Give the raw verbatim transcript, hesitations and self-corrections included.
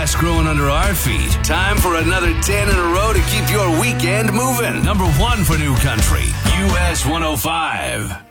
grass growing under our feet. Time for another ten in a row to keep your weekend moving. Number one for New Country, U S one oh five.